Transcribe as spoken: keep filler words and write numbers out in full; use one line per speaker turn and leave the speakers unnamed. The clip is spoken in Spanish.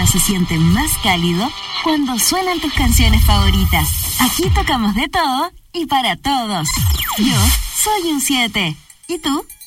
verano se siente más cálido cuando suenan tus canciones favoritas. Aquí tocamos de todo y para todos. Yo soy un siete. ¿Y tú?